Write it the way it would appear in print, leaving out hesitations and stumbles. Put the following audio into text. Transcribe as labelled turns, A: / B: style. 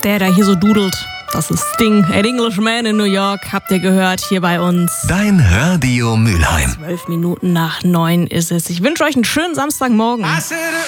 A: Der da hier so dudelt. Das ist Sting, An Englishman in New York, habt ihr gehört, hier bei uns.
B: Dein Radio Mülheim.
A: 12 Minuten nach 9 ist es. Ich wünsche euch einen schönen Samstagmorgen.